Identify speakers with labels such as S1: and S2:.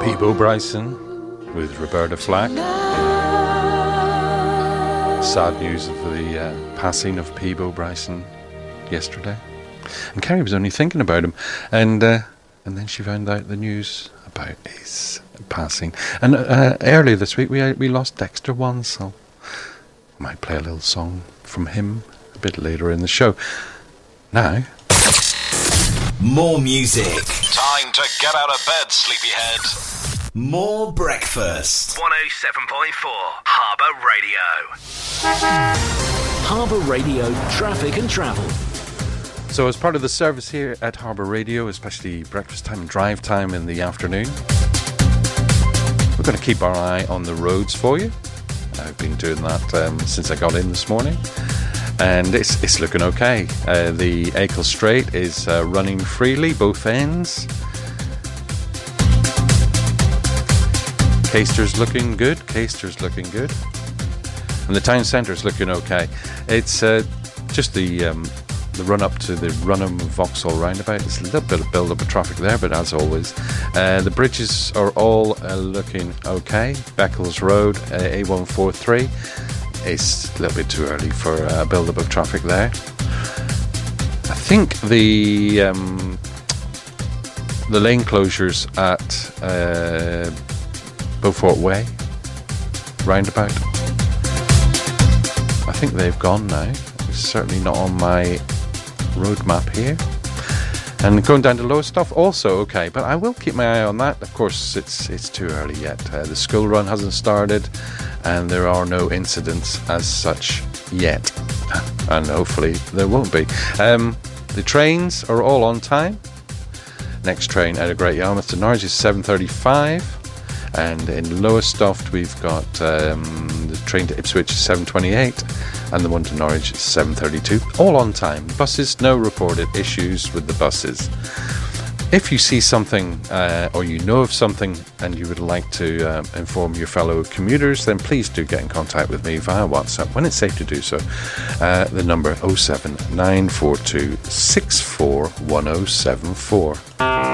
S1: Peabo Bryson with Roberta Flack. Sad news of the passing of Peabo Bryson yesterday. And Kerry was only thinking about him. And then she found out the news about his passing. And earlier this week we lost Dexter One, so I might play a little song from him a bit later in the show. Now...
S2: more music.
S3: Time to get out of bed, sleepyhead.
S2: More breakfast.
S3: 107.4 Harbour Radio.
S4: Harbour Radio traffic and travel.
S1: So as part of the service here at Harbour Radio, especially breakfast time and drive time in the afternoon, we're going to keep our eye on the roads for you. I've been doing that since I got in this morning, and it's looking okay. The Achill Strait is running freely, both ends. Caister's looking good. And the town centre's looking okay. It's just the run up to the Runham Vauxhall roundabout. There's a little bit of build up of traffic there, but as always, the bridges are all looking okay. Beccles Road, A143. It's a little bit too early for a build up of traffic there. I think the lane closures at Beaufort Way roundabout, I think they've gone now. It's certainly not on my road map here. And going down to Lowestoft, also okay, but I will keep my eye on that. Of course, it's too early yet. The school run hasn't started, and there are no incidents as such yet, and hopefully there won't be. The trains are all on time. Next train out of Great Yarmouth to Norwich is 7:35. And in Lowestoft we've got the train to Ipswich 7:28 and the one to Norwich 7:32, all on time. Buses, no reported issues with the buses. If you see something or you know of something and you would like to inform your fellow commuters, then please do get in contact with me via WhatsApp when it's safe to do so. The number 07942 641074.